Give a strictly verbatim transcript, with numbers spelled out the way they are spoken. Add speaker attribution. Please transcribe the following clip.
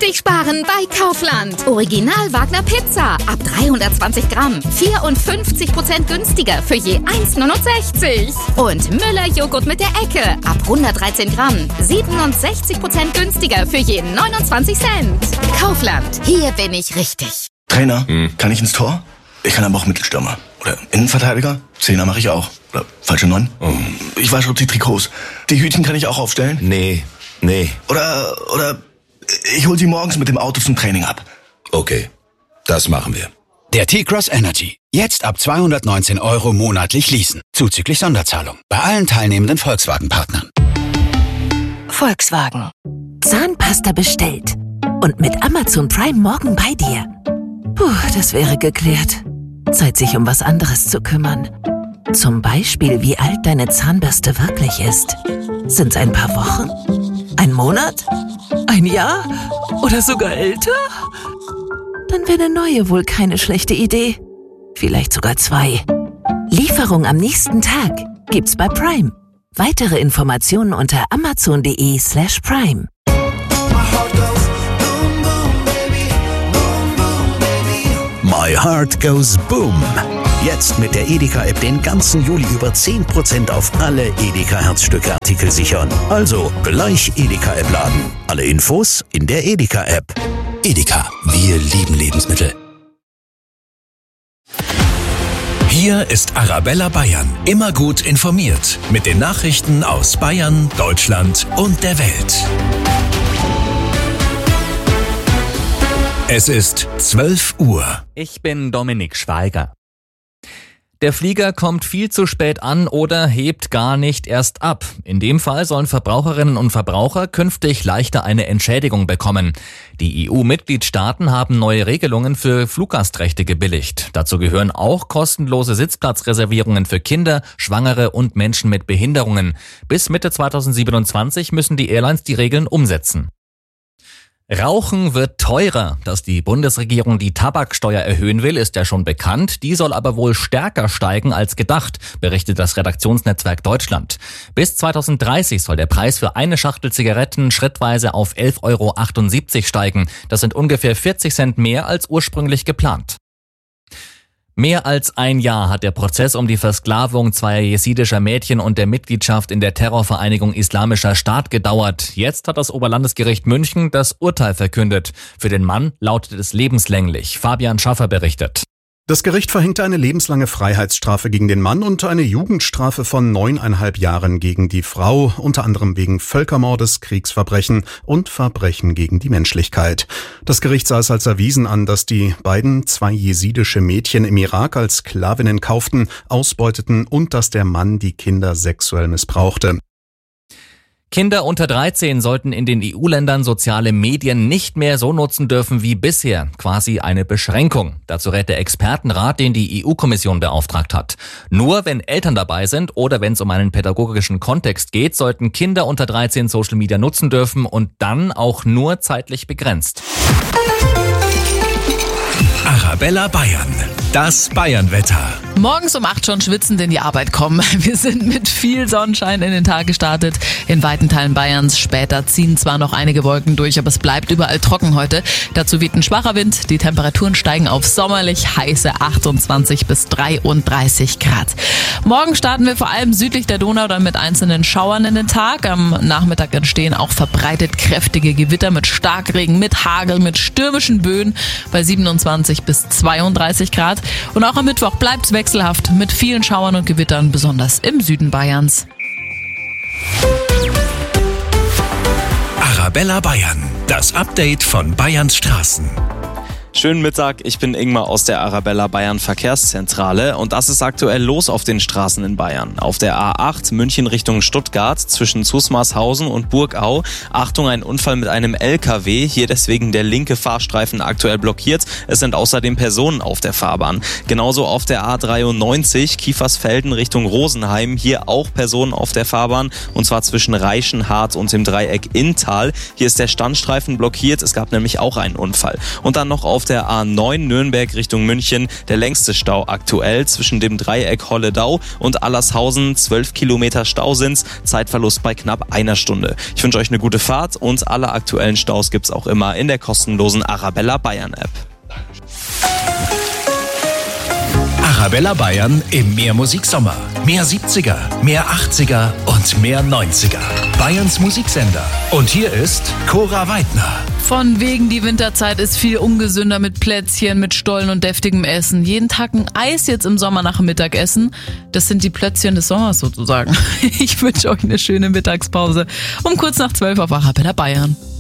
Speaker 1: Richtig sparen bei Kaufland. Original Wagner Pizza ab dreihundertzwanzig Gramm. vierundfünfzig Prozent günstiger für je eins Komma neunundsechzig. Und Müller Joghurt mit der Ecke ab hundertdreizehn Gramm. siebenundsechzig Prozent günstiger für je neunundzwanzig Cent. Kaufland, hier bin ich richtig.
Speaker 2: Trainer, hm. kann ich ins Tor? Ich kann aber auch Mittelstürmer. Oder Innenverteidiger? Zehner mache ich auch. Oder falsche Neun? Oh. Ich wasche die Trikots. Die Hütchen kann ich auch aufstellen?
Speaker 3: Nee, nee.
Speaker 2: Oder, oder ich hol sie morgens mit dem Auto zum Training ab.
Speaker 3: Okay, das machen wir.
Speaker 4: Der T-Cross Energy. Jetzt ab zweihundertneunzehn Euro monatlich leasen. Zuzüglich Sonderzahlung. Bei allen teilnehmenden Volkswagen-Partnern.
Speaker 5: Volkswagen. Zahnpasta bestellt. Und mit Amazon Prime morgen bei dir. Puh, das wäre geklärt. Zeit, sich um was anderes zu kümmern. Zum Beispiel, wie alt deine Zahnbürste wirklich ist. Sind's ein paar Wochen? Ein Monat? Ein Jahr? Oder sogar älter? Dann wäre eine neue wohl keine schlechte Idee. Vielleicht sogar zwei. Lieferung am nächsten Tag gibt's bei Prime. Weitere Informationen unter amazon.de slash prime.
Speaker 6: My Heart Goes Boom. Jetzt mit der Edeka-App den ganzen Juli über zehn Prozent auf alle Edeka-Herzstücke-Artikel sichern. Also gleich Edeka-App laden. Alle Infos in der Edeka-App.
Speaker 4: Edeka, wir lieben Lebensmittel.
Speaker 7: Hier ist Arabella Bayern. Immer gut informiert. Mit den Nachrichten aus Bayern, Deutschland und der Welt. Es ist zwölf Uhr.
Speaker 8: Ich bin Dominik Schweiger. Der Flieger kommt viel zu spät an oder hebt gar nicht erst ab. In dem Fall sollen Verbraucherinnen und Verbraucher künftig leichter eine Entschädigung bekommen. Die E U-Mitgliedstaaten haben neue Regelungen für Fluggastrechte gebilligt. Dazu gehören auch kostenlose Sitzplatzreservierungen für Kinder, Schwangere und Menschen mit Behinderungen. Bis Mitte zweitausendsiebenundzwanzig müssen die Airlines die Regeln umsetzen. Rauchen wird teurer. Dass die Bundesregierung die Tabaksteuer erhöhen will, ist ja schon bekannt. Die soll aber wohl stärker steigen als gedacht, berichtet das Redaktionsnetzwerk Deutschland. Bis zweitausenddreißig soll der Preis für eine Schachtel Zigaretten schrittweise auf elf Euro achtundsiebzig steigen. Das sind ungefähr vierzig Cent mehr als ursprünglich geplant. Mehr als ein Jahr hat der Prozess um die Versklavung zweier jesidischer Mädchen und der Mitgliedschaft in der Terrorvereinigung Islamischer Staat gedauert. Jetzt hat das Oberlandesgericht München das Urteil verkündet. Für den Mann lautet es lebenslänglich. Fabian Schaffer berichtet.
Speaker 9: Das Gericht verhängte eine lebenslange Freiheitsstrafe gegen den Mann und eine Jugendstrafe von neuneinhalb Jahren gegen die Frau, unter anderem wegen Völkermordes, Kriegsverbrechen und Verbrechen gegen die Menschlichkeit. Das Gericht sah es als erwiesen an, dass die beiden zwei jesidische Mädchen im Irak als Sklavinnen kauften, ausbeuteten und dass der Mann die Kinder sexuell missbrauchte.
Speaker 8: Kinder unter dreizehn sollten in den E U-Ländern soziale Medien nicht mehr so nutzen dürfen wie bisher. Quasi eine Beschränkung. Dazu rät der Expertenrat, den die E U-Kommission beauftragt hat. Nur wenn Eltern dabei sind oder wenn es um einen pädagogischen Kontext geht, sollten Kinder unter dreizehn Social Media nutzen dürfen und dann auch nur zeitlich begrenzt.
Speaker 7: Arabella Bayern. Das Bayernwetter.
Speaker 10: Morgens um acht schon schwitzend in die Arbeit kommen. Wir sind mit viel Sonnenschein in den Tag gestartet. In weiten Teilen Bayerns. Später ziehen zwar noch einige Wolken durch, aber es bleibt überall trocken heute. Dazu weht ein schwacher Wind. Die Temperaturen steigen auf sommerlich heiße achtundzwanzig bis dreiunddreißig Grad. Morgen starten wir vor allem südlich der Donau dann mit einzelnen Schauern in den Tag. Am Nachmittag entstehen auch verbreitet kräftige Gewitter mit Starkregen, mit Hagel, mit stürmischen Böen bei siebenundzwanzig bis zweiunddreißig Grad. Und auch am Mittwoch bleibt es wechselhaft mit vielen Schauern und Gewittern, besonders im Süden Bayerns.
Speaker 7: Arabella Bayern, das Update von Bayerns Straßen.
Speaker 11: Schönen Mittag, ich bin Ingmar aus der Arabella Bayern Verkehrszentrale und das ist aktuell los auf den Straßen in Bayern. Auf der A acht München Richtung Stuttgart zwischen Zusmarshausen und Burgau. Achtung, ein Unfall mit einem L K W, hier deswegen der linke Fahrstreifen aktuell blockiert. Es sind außerdem Personen auf der Fahrbahn. Genauso auf der A dreiundneunzig Kiefersfelden Richtung Rosenheim, hier auch Personen auf der Fahrbahn und zwar zwischen Reichenhart und dem Dreieck Inntal. Hier ist der Standstreifen blockiert, es gab nämlich auch einen Unfall. Und dann noch auf der A neun Nürnberg Richtung München der längste Stau aktuell zwischen dem Dreieck Holledau und Allershausen. zwölf Kilometer Stau sind's, Zeitverlust bei knapp einer Stunde. Ich wünsche euch eine gute Fahrt und alle aktuellen Staus gibt's auch immer in der kostenlosen Arabella Bayern App.
Speaker 7: Arabella Bayern im Mehrmusik-Sommer. Mehr siebziger, mehr achtziger und mehr neunziger. Bayerns Musiksender. Und hier ist Cora Weidner.
Speaker 10: Von wegen, die Winterzeit ist viel ungesünder mit Plätzchen, mit Stollen und deftigem Essen. Jeden Tag ein Eis jetzt im Sommer nach dem Mittagessen. Das sind die Plätzchen des Sommers sozusagen. Ich wünsche euch eine schöne Mittagspause um kurz nach zwölf auf Arabella Bayern.